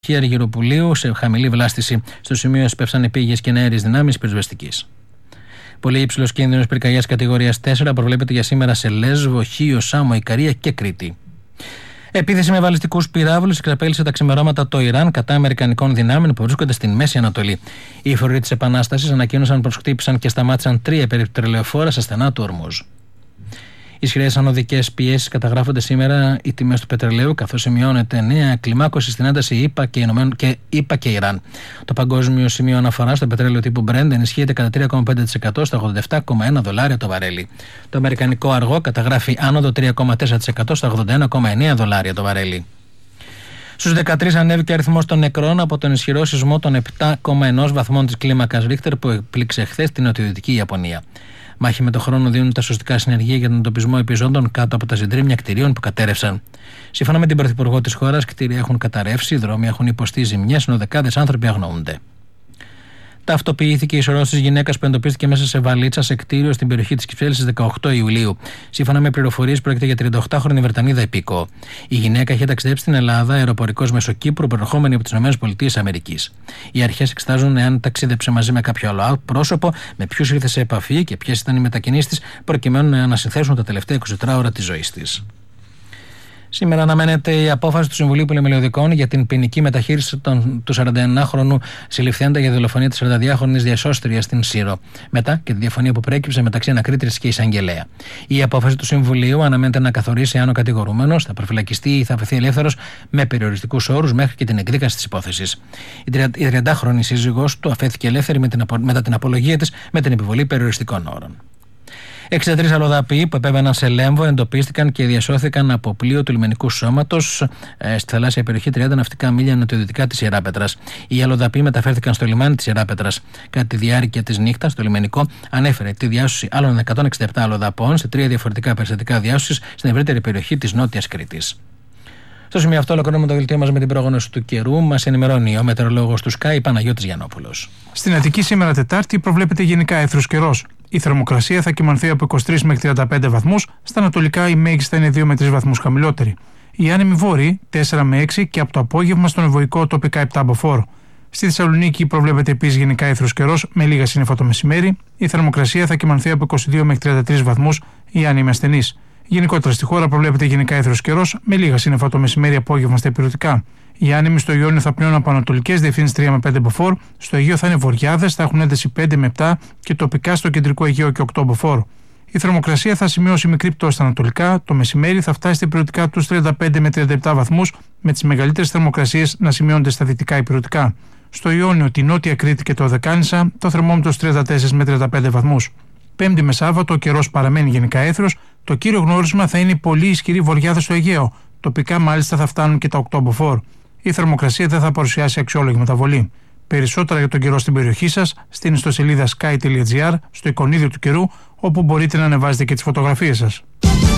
Αργυροπουλίου σε χαμηλή βλάστηση. Στο σημείο έσπευσαν επίγειες και εναέριες δυνάμεις πυροσβεστικής. Πολύ υψηλός κίνδυνος πυρκαγιάς κατηγορίας 4 προβλέπεται για σήμερα σε Λέσβο, Χίο, Σάμο, Ικαρία και Κρήτη. Επίθεση με βαλιστικούς πυράβλους εξαπέλυσε τα ξημερώματα το Ιράν κατά αμερικανικών δυνάμεων που βρίσκονται στην Μέση Ανατολή. Οι φορείς της Επανάστασης ανακοίνωσαν πως χτύπησαν και σταμάτησαν 3 πετρελαιοφόρα στα στενά του Ορμούζ. Ισχυρές ανωδικές πιέσεις καταγράφονται σήμερα οι τιμές του πετρελαίου, καθώς σημειώνεται νέα κλιμάκωση στην ένταση ΗΠΑ και Ιράν. Το παγκόσμιο σημείο αναφοράς στο πετρέλαιο τύπου Brent ενισχύεται κατά 3,5% στα $87,1 το βαρέλι. Το αμερικανικό αργό καταγράφει άνοδο 3,4% στα $81,9 το βαρέλι. Στους 13 ανέβηκε ο αριθμός των νεκρών από τον ισχυρό σεισμό των 7,1 βαθμών της κλίμακας Ρίχτερ που έπληξε χθες την νοτιοδυτική Ιαπωνία. Μάχη με το χρόνο δίνουν τα σωστικά συνεργεία για τον εντοπισμό επιζώντων κάτω από τα συντρίμμια κτηρίων που κατέρευσαν. Σύμφωνα με την Πρωθυπουργό της χώρας, κτίρια έχουν καταρρεύσει, δρόμοι έχουν υποστεί ζημιές, ενώ δεκάδες άνθρωποι αγνοούνται. Ταυτοποιήθηκε η σωρός της γυναίκας που εντοπίστηκε μέσα σε βαλίτσα σε κτίριο στην περιοχή της Κυψέλης στις 18 Ιουλίου. Σύμφωνα με πληροφορίες, πρόκειται για 38χρονη Βρετανίδα υπήκοο. Η γυναίκα είχε ταξιδέψει στην Ελλάδα αεροπορικός μέσω Κύπρου, προερχόμενη από τις ΗΠΑ. Οι αρχές εξετάζουν εάν ταξίδεψε μαζί με κάποιο άλλο πρόσωπο, με ποιους ήρθε σε επαφή και ποιες ήταν οι μετακινήσεις της, προκειμένου να ανασυνθέσουν τα τελευταία 24 ώρα της ζωής της. Σήμερα αναμένεται η απόφαση του Συμβουλίου Πολυμελιωδικών για την ποινική μεταχείριση του 41χρονου συλληφθέντα για δολοφονία της 42χρονης διασώστριας στην Σύρο, μετά και τη διαφωνία που προέκυψε μεταξύ ανακρίτριας και εισαγγελέα. Η απόφαση του Συμβουλίου αναμένεται να καθορίσει αν ο κατηγορούμενος θα προφυλακιστεί ή θα αφαιθεί ελεύθερος με περιοριστικούς όρους μέχρι και την εκδίκαση της υπόθεσης. Η 30χρονη σύζυγός του αφέθηκε ελεύθερη μετά την απολογία της με την επιβολή περιοριστικών όρων. 63 αλλοδαποί που επέβαιναν σε Λέμβο εντοπίστηκαν και διασώθηκαν από πλοίο του λιμενικού σώματος στη θαλάσσια περιοχή 30 ναυτικά μίλια νοτιοδυτικά της Ιεράπετρας. Οι αλλοδαποί μεταφέρθηκαν στο λιμάνι της Ιεράπετρας. Κατά τη διάρκεια της νύχτας, το λιμενικό ανέφερε τη διάσωση άλλων 167 αλλοδαπών σε 3 διαφορετικά περιστατικά διάσωσης στην ευρύτερη περιοχή της Νότιας Κρήτης. Στο σημείο αυτό, ολοκληρώνουμε το δελτίο μας με την πρόγνωση του καιρού. Μας ενημερώνει ο μετεωρολόγος του ΣΚΑΙ, Παναγιώτης Γιαννόπουλος. Στην Αττική σήμερα Τετάρτη προβλέπεται γενικά έθρος καιρός. Η θερμοκρασία θα κυμανθεί από 23 μέχρι 35 βαθμούς, στα ανατολικά η μέγιστα είναι 2 με 3 βαθμούς χαμηλότερη. Οι άνεμοι βόρειοι 4 με 6 και από το απόγευμα στον ευωικό τοπικά 7 από φόρ. Στη Θεσσαλονίκη προβλέπεται επίσης γενικά έθρος καιρός με λίγα σύννεφα το μεσημέρι. Η θερμοκρασία θα κυμανθεί από 22 μέχρι 33 βαθμούς, οι άνεμοι ασθενείς. Γενικότερα στη χώρα προβλέπεται γενικά έθρος καιρός με λίγα σύννεφα το μεσημέρι απόγευμα στα υπηρετικά. Οι άνεμοι στο Ιόνιο θα πνέουν από ανατολικές διευθύνσεις 3 με 5 μποφόρ, στο Αιγαίο θα είναι βορειάδες, θα έχουν ένταση 5 με 7 και τοπικά στο κεντρικό Αιγαίο και 8 μποφόρ. Η θερμοκρασία θα σημειώσει μικρή πτώση στα ανατολικά, το μεσημέρι θα φτάσει στα υπηρετικά τους 35 με 37 βαθμούς, με τις μεγαλύτερες θερμοκρασίες να σημειώνονται στα δυτικά υπηρετικά. Στο Ιόνιο, τη Νότια Κρήτη και το Οδεκάνησα, το θερμόμετρο 34 με 35 βαθμούς. Πέμπτη με Σάββατο, ο καιρός παραμένει γενικά έθρος, το κύριο γνώρισμα θα είναι πολύ ισχυρή βορειάδα στο Αιγαίο. Τοπικά μάλιστα θα φτάνουν και τα 8 μποφόρ. Η θερμοκρασία δεν θα παρουσιάσει αξιόλογη μεταβολή. Περισσότερα για τον καιρό στην περιοχή σας στην ιστοσελίδα sky.gr, στο εικονίδιο του καιρού, όπου μπορείτε να ανεβάζετε και τις φωτογραφίες σας.